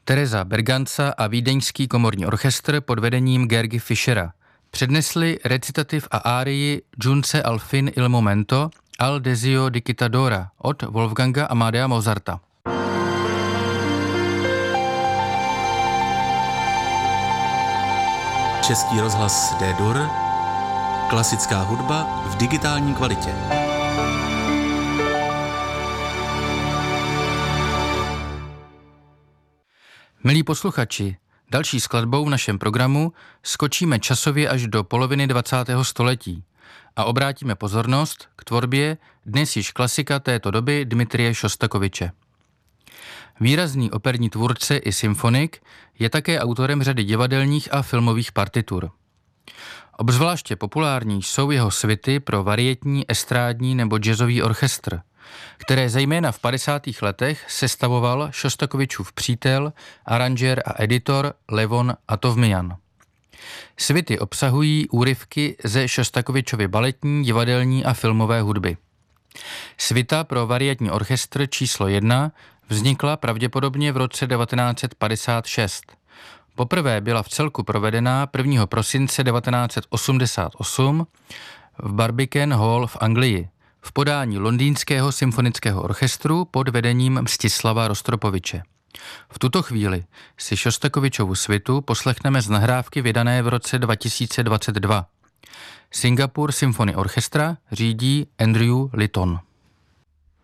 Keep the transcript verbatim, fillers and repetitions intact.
Tereza Berganza a Vídeňský komorní orchestr pod vedením Georgi Fischera přednesli recitativ a árii Giunse al fin il momento al desio di Kitadora od Wolfganga Amadea Mozarta. Český rozhlas D-Dur, klasická hudba v digitální kvalitě. Milí posluchači, další skladbou v našem programu skočíme časově až do poloviny dvacátého století a obrátíme pozornost k tvorbě dnes již klasika této doby Dmitrije Šostakoviče. Výrazný operní tvůrce i symfonik je také autorem řady divadelních a filmových partitur. Obzvláště populární jsou jeho svity pro varietní, estrádní nebo jazzový orchestr, které zejména v padesátých letech sestavoval Šostakovičův přítel, aranžér a editor Levon Atovmian. Svity obsahují úryvky ze Šostakovičovy baletní, divadelní a filmové hudby. Svita pro varietní orchestr číslo jedna vznikla pravděpodobně v roce devatenáct set padesát šest. Poprvé byla v celku provedena prvního prosince devatenáct set osmdesát osm v Barbican Hall v Anglii v podání Londýnského symfonického orchestru pod vedením Mstislava Rostropoviče. V tuto chvíli si Šostakovičovu svitu poslechneme z nahrávky vydané v roce dva tisíce dvacet dva. Singapore Symphony Orchestra řídí Andrew Litton.